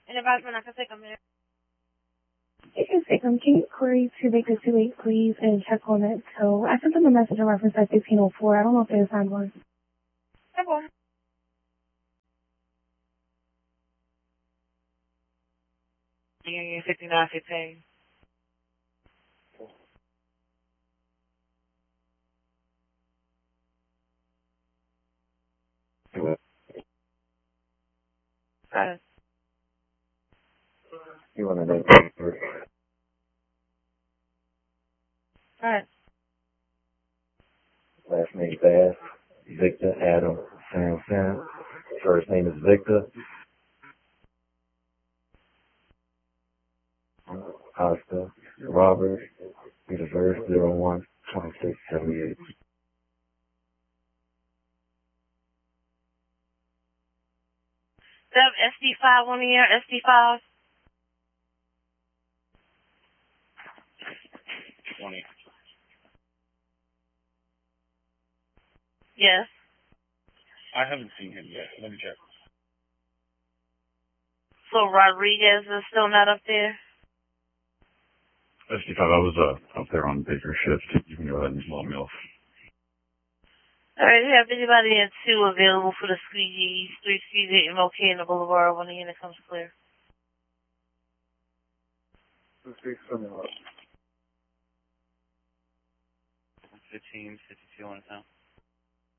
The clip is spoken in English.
And advisement, I can take them there. You can take them. Can you query to Victor 28, please, and check on that tow? I sent them a message in reference at 1504. I don't know if they assigned one. No problem. Union 5915. You want to know first? Alright. Last name Bass, Victor Adam Sam. First name is Victor. Oscar Robert. Reverse 01 2678. SD5 on the air, SD5. 20. Yes. I haven't seen him yet. Let me check. So Rodriguez is still not up there? SD5, I was up there on Baker shift. You can go ahead and blow me off. Alright, have anybody at 2 available for the squeegee, 3 squeegee MLK in the Boulevard when the unit comes clear? 15, 52 on the town.